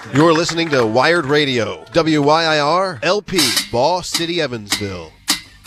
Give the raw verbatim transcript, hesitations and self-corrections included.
You're listening to Wired Radio, W Y I R L P, Ball City, Evansville.